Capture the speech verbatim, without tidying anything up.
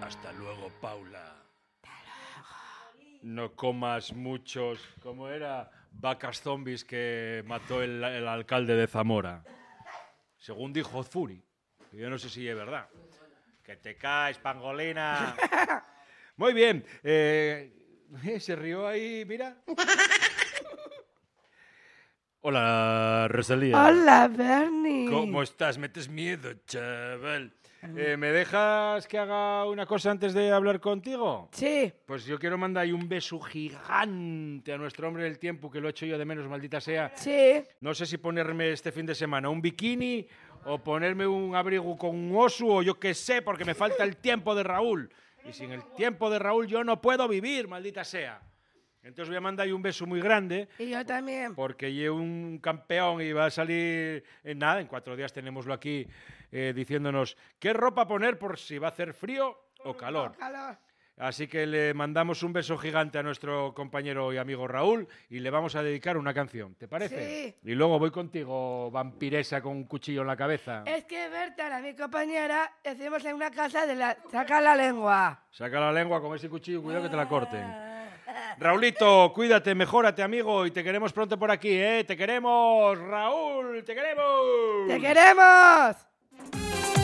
Hasta luego, Paula. No comas muchos, ¿cómo era? Vacas zombies que mató el, el alcalde de Zamora. Según dijo Zuri. Yo no sé si es verdad. Que te caes, pangolina. Muy bien. Eh, se rió ahí, mira. Hola, Rosalía. Hola, Bernie. ¿Cómo estás? Metes miedo, chaval. Eh, ¿Me dejas que haga una cosa antes de hablar contigo? Sí. Pues yo quiero mandar ahí un beso gigante a nuestro hombre del tiempo, que lo he hecho yo de menos, maldita sea. Sí. No sé si ponerme este fin de semana un bikini o ponerme un abrigo con un oso o yo qué sé, porque me falta el tiempo de Raúl. Y sin el tiempo de Raúl yo no puedo vivir, maldita sea. Entonces voy a mandar ahí un beso muy grande. Y yo también. Porque llevo un campeón y va a salir en nada. En cuatro días tenemoslo aquí eh, diciéndonos qué ropa poner por si va a hacer frío o calor. O calor. Así que le mandamos un beso gigante a nuestro compañero y amigo Raúl y le vamos a dedicar una canción. ¿Te parece? Sí. Y luego voy contigo, vampiresa con un cuchillo en la cabeza. Es que Berta, mi compañera, decimos en una casa de la... Saca la lengua. Saca la lengua con ese cuchillo, cuidado que te la corten. Raulito, cuídate, mejórate, amigo, y te queremos pronto por aquí, ¿eh? ¡Te queremos, Raúl! ¡Te queremos! ¡Te queremos!